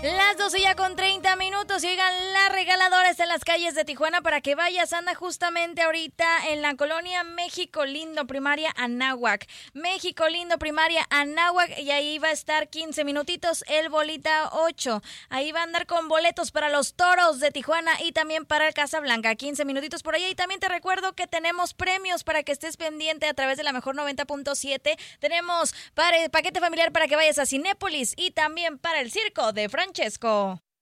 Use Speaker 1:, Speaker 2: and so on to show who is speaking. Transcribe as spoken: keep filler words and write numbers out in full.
Speaker 1: Las doce ya con treinta minutos y oigan, la regaladora está en las calles de Tijuana para que vayas. Anda justamente ahorita en la colonia México Lindo, primaria Anáhuac. México Lindo, primaria Anáhuac, y ahí va a estar quince minutitos el Bolita ocho. Ahí va a andar con boletos para los Toros de Tijuana y también para el Casablanca. quince minutitos por allá. Y también te recuerdo que tenemos premios para que estés pendiente a través de la Mejor noventa punto siete. Tenemos para el paquete familiar para que vayas a Cinépolis y también para el circo de Francesco.